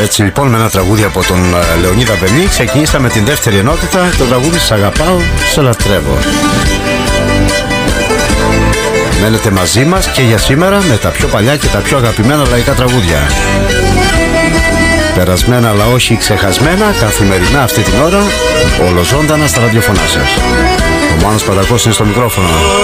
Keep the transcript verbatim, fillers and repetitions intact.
Έτσι λοιπόν, με ένα τραγούδι από τον Λεωνίδα Βελή ξεκινήσαμε την δεύτερη ενότητα, το τραγούδι «Σ' αγαπάω, σε λατρεύω». Μένετε μαζί μας και για σήμερα με τα πιο παλιά και τα πιο αγαπημένα λαϊκά τραγούδια. Περασμένα αλλά όχι ξεχασμένα, καθημερινά αυτή την ώρα, ολοζώντανα στα ραδιοφωνά σας. Ο Μάνος Παντακός είναι στο μικρόφωνο.